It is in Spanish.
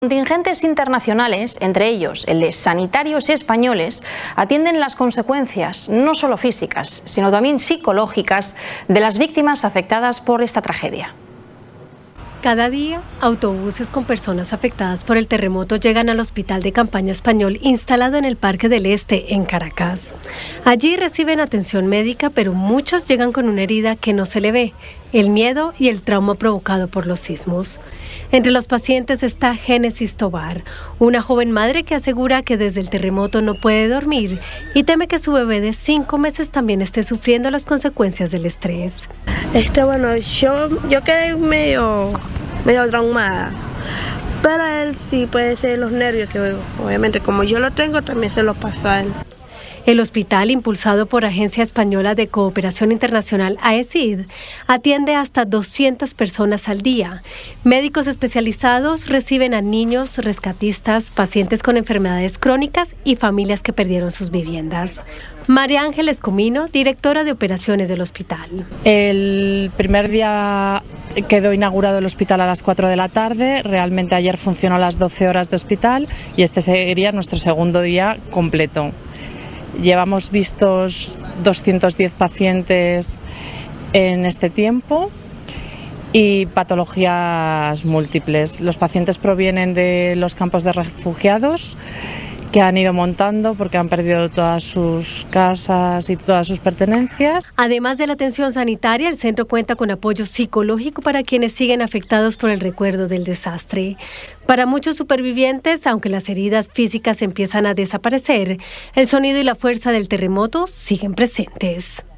Contingentes internacionales, entre ellos el de sanitarios españoles, atienden las consecuencias no solo físicas, sino también psicológicas de las víctimas afectadas por esta tragedia. Cada día, autobuses con personas afectadas por el terremoto llegan al Hospital de Campaña Español instalado en el Parque del Este, en Caracas. Allí reciben atención médica, pero muchos llegan con una herida que no se le ve, el miedo y el trauma provocado por los sismos. Entre los pacientes está Génesis Tobar, una joven madre que asegura que desde el terremoto no puede dormir y teme que su bebé de 5 meses también esté sufriendo las consecuencias del estrés. Bueno, yo quedé medio traumada, pero él sí puede ser los nervios, que obviamente como yo lo tengo también se los paso a él. El hospital, impulsado por Agencia Española de Cooperación Internacional AECID, atiende hasta 200 personas al día. Médicos especializados reciben a niños, rescatistas, pacientes con enfermedades crónicas y familias que perdieron sus viviendas. María Ángeles Comino, directora de operaciones del hospital. El primer día quedó inaugurado el hospital a las 4 de la tarde, realmente ayer funcionó las 12 horas de hospital y este sería nuestro segundo día completo. Llevamos vistos 210 pacientes en este tiempo y patologías múltiples. Los pacientes provienen de los campos de refugiados que han ido montando porque han perdido todas sus casas y todas sus pertenencias. Además de la atención sanitaria, el centro cuenta con apoyo psicológico para quienes siguen afectados por el recuerdo del desastre. Para muchos supervivientes, aunque las heridas físicas empiezan a desaparecer, el sonido y la fuerza del terremoto siguen presentes.